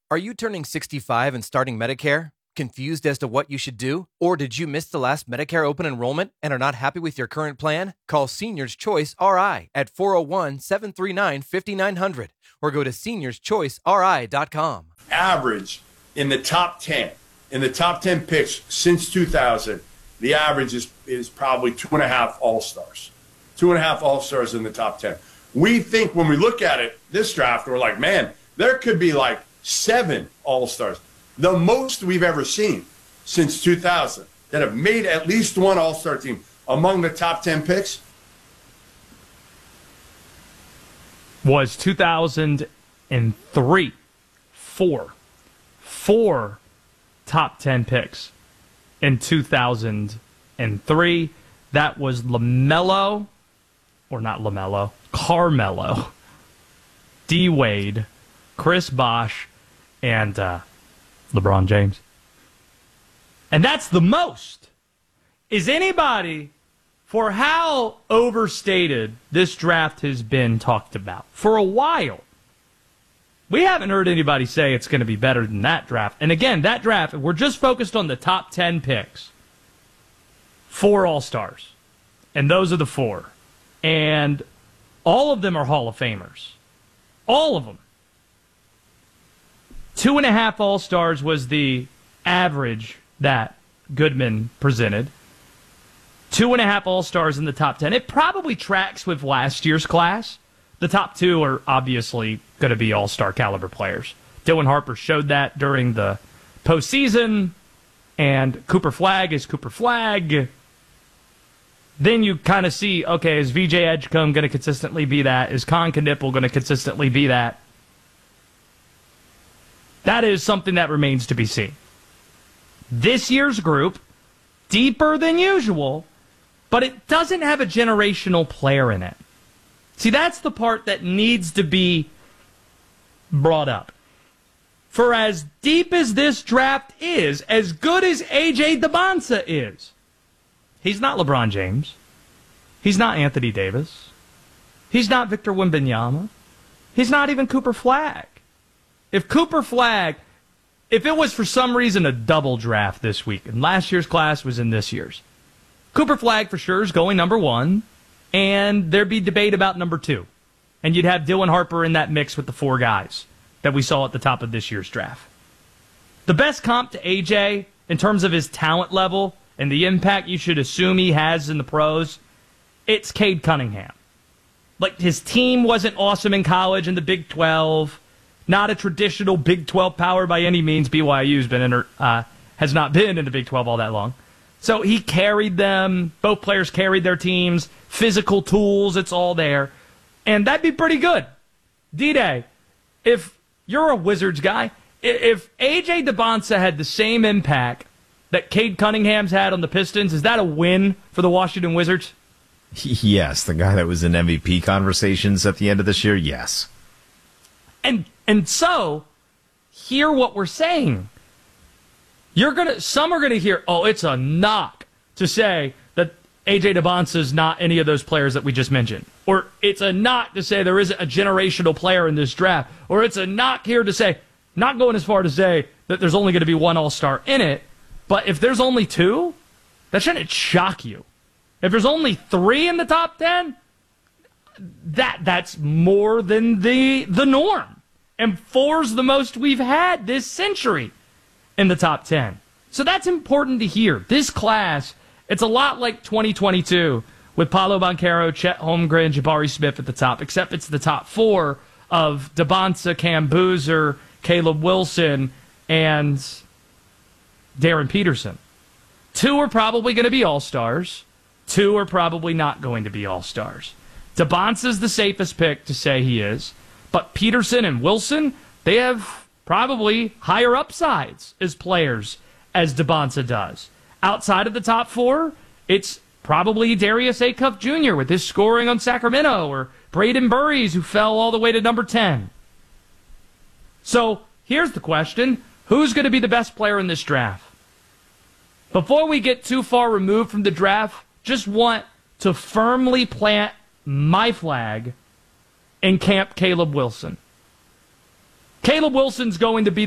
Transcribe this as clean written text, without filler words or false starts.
Are you turning 65 and starting Medicare? Confused as to what you should do? Or did you miss the last Medicare open enrollment and are not happy with your current plan? Call Seniors Choice RI at 401-739-5900 or go to seniorschoiceri.com. Average in the top 10, picks since 2000, the average is probably 2.5 All-Stars. 2.5 All-Stars in the top 10. We think when we look at it, this draft, we're like, man, there could be like 7 All-Stars. The most we've ever seen since 2000 that have made at least one All-Star team among the top 10 picks was 2003. Four top 10 picks in 2003. That was LaMelo, or not LaMelo, Carmelo, D. Wade, Chris Bosh, and LeBron James. And that's the most. Is anybody, for how overstated this draft has been talked about for a while, we haven't heard anybody say it's going to be better than that draft. And again, that draft, we're just focused on the top 10 picks. 4 All-Stars. And those are the 4. And all of them are Hall of Famers. All of them. 2.5 All-Stars was the average that Goodman presented. 2.5 All-Stars in the top 10. It probably tracks with last year's class. The top 2 are obviously going to be all-star caliber players. Dylan Harper showed that during the postseason, and Cooper Flagg is Cooper Flagg. Then you kind of see, okay, is VJ Edgecombe going to consistently be that? Is Con Knipple going to consistently be that? That is something that remains to be seen. This year's group, deeper than usual, but it doesn't have a generational player in it. See, that's the part that needs to be brought up. For as deep as this draft is, as good as A.J. Dybantsa is, he's not LeBron James. He's not Anthony Davis. He's not Victor Wembanyama. He's not even Cooper Flagg. If Cooper Flagg, if it was for some reason a double draft this week, and last year's class was in this year's, Cooper Flagg for sure is going number 1, and there'd be debate about number 2. And you'd have Dylan Harper in that mix with the 4 guys that we saw at the top of this year's draft. The best comp to AJ in terms of his talent level and the impact you should assume he has in the pros, it's Cade Cunningham. Like, his team wasn't awesome in college in the Big 12. Not a traditional Big 12 power by any means. BYU's been has not been in the Big 12 all that long. So he carried them. Both players carried their teams. Physical tools, it's all there. And that'd be pretty good. D-Day, if you're a Wizards guy, if A.J. Dybantsa had the same impact that Cade Cunningham's had on the Pistons, is that a win for the Washington Wizards? Yes, the guy that was in MVP conversations at the end of this year, yes. And so, hear what we're saying. Some are gonna hear, oh, it's a knock to say that A.J. Dybantsa is not any of those players that we just mentioned. Or it's a knock to say there isn't a generational player in this draft. Or it's a knock here to say, not going as far to say that there's only going to be 1 All-Star in it, but if there's only 2, that shouldn't shock you. If there's only 3 in the top 10, that's more than the norm. And 4's the most we've had this century in the top 10. So that's important to hear. This class, it's a lot like 2022 with Paolo Banchero, Chet Holmgren, Jabari Smith at the top, except it's the top 4 of Dybantsa, Cam Boozer, Caleb Wilson, and Darren Peterson. 2 are probably going to be All-Stars. 2 are probably not going to be All-Stars. Dybantsa's the safest pick to say he is, but Peterson and Wilson, they have probably higher upsides as players as Dybantsa does. Outside of the top 4, it's probably Darius Acuff Jr. with his scoring on Sacramento, or Braden Burries, who fell all the way to number 10. So here's the question. Who's going to be the best player in this draft? Before we get too far removed from the draft, just want to firmly plant my flag in Camp Caleb Wilson. Caleb Wilson's going to be